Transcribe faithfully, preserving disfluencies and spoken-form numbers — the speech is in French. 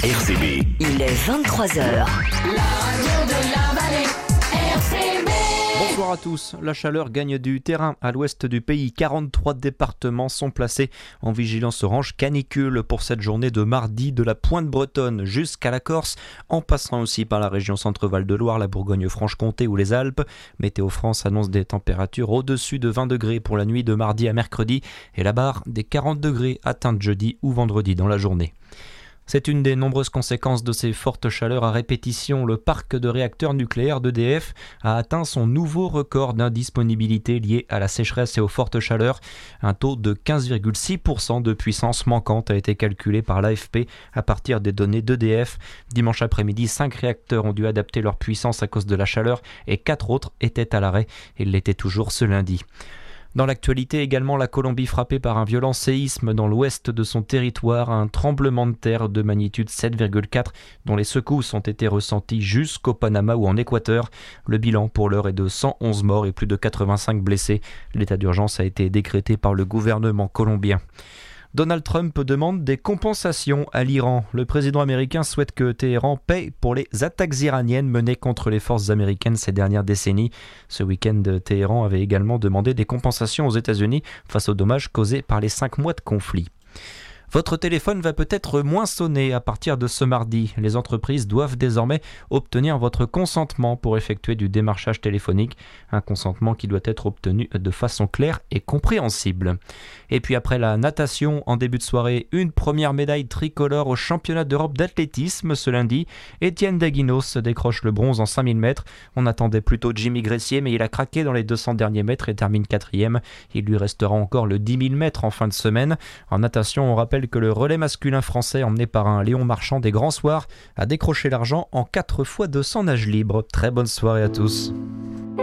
R C B. Il est vingt-trois heures. La radio de la vallée, R C B. Bonsoir à tous. La chaleur gagne du terrain à l'ouest du pays. quarante-trois départements sont placés en vigilance orange canicule pour cette journée de mardi, de la pointe bretonne jusqu'à la Corse, en passant aussi par la région Centre-Val de Loire, la Bourgogne-Franche-Comté ou les Alpes. Météo France annonce des températures au-dessus de vingt degrés pour la nuit de mardi à mercredi et la barre des quarante degrés atteinte jeudi ou vendredi dans la journée. C'est une des nombreuses conséquences de ces fortes chaleurs à répétition. Le parc de réacteurs nucléaires d'E D F a atteint son nouveau record d'indisponibilité lié à la sécheresse et aux fortes chaleurs. Un taux de quinze virgule six pour cent de puissance manquante a été calculé par l'A F P à partir des données d'E D F. Dimanche après-midi, cinq réacteurs ont dû adapter leur puissance à cause de la chaleur et quatre autres étaient à l'arrêt. Ils l'étaient toujours ce lundi. Dans l'actualité également, la Colombie frappée par un violent séisme dans l'ouest de son territoire, un tremblement de terre de magnitude sept virgule quatre dont les secousses ont été ressenties jusqu'au Panama ou en Équateur. Le bilan pour l'heure est de cent onze morts et plus de quatre-vingt-cinq blessés. L'état d'urgence a été décrété par le gouvernement colombien. Donald Trump demande des compensations à l'Iran. Le président américain souhaite que Téhéran paye pour les attaques iraniennes menées contre les forces américaines ces dernières décennies. Ce week-end, Téhéran avait également demandé des compensations aux États-Unis face aux dommages causés par les cinq mois de conflit. Votre téléphone va peut-être moins sonner à partir de ce mardi. Les entreprises doivent désormais obtenir votre consentement pour effectuer du démarchage téléphonique. Un consentement qui doit être obtenu de façon claire et compréhensible. Et puis après la natation, en début de soirée, une première médaille tricolore au championnat d'Europe d'athlétisme ce lundi. Étienne Daguinos décroche le bronze en cinq mille mètres. On attendait plutôt Jimmy Gressier, mais il a craqué dans les deux cents derniers mètres et termine quatrième. Il lui restera encore le dix mille mètres en fin de semaine. En natation, on rappelle que le relais masculin français emmené par un Léon Marchand des Grands Soirs a décroché l'argent en quatre fois deux cents nages libres. Très bonne soirée à tous.